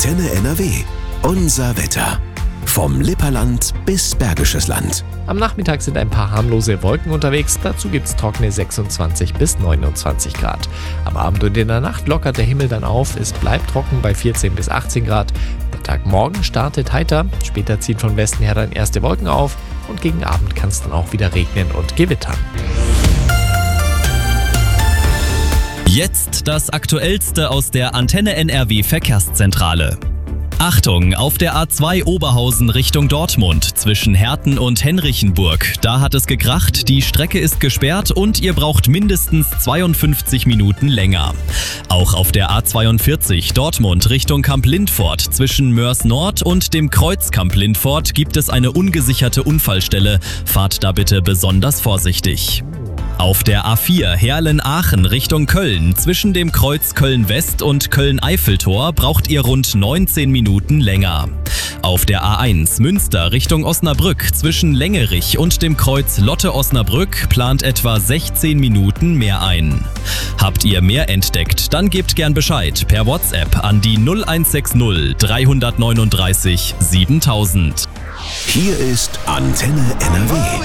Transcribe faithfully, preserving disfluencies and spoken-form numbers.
Antenne N R W. Unser Wetter. Vom Lipperland bis Bergisches Land. Am Nachmittag sind ein paar harmlose Wolken unterwegs, dazu gibt's trockene sechsundzwanzig bis neunundzwanzig Grad. Am Abend und in der Nacht lockert der Himmel dann auf, es bleibt trocken bei vierzehn bis achtzehn Grad. Der Tag morgen startet heiter, später ziehen von Westen her dann erste Wolken auf und gegen Abend kann es dann auch wieder regnen und gewittern. Jetzt das Aktuellste aus der Antenne N R W Verkehrszentrale. Achtung, auf der A zwei Oberhausen Richtung Dortmund zwischen Herten und Henrichenburg. Da hat es gekracht, die Strecke ist gesperrt und ihr braucht mindestens zweiundfünfzig Minuten länger. Auch auf der A zweiundvierzig Dortmund Richtung Kamp-Lindfort zwischen Mörs Nord und dem Kreuz Kamp-Lindfort gibt es eine ungesicherte Unfallstelle. Fahrt da bitte besonders vorsichtig. Auf der A vier Herlen-Aachen Richtung Köln zwischen dem Kreuz Köln-West und Köln-Eiffeltor braucht ihr rund neunzehn Minuten länger. Auf der A eins Münster Richtung Osnabrück zwischen Längerich und dem Kreuz Lotte-Osnabrück plant etwa sechzehn Minuten mehr ein. Habt ihr mehr entdeckt, dann gebt gern Bescheid per WhatsApp an die null eins sechs null drei neun drei siebentausend. Hier ist Antenne N R W.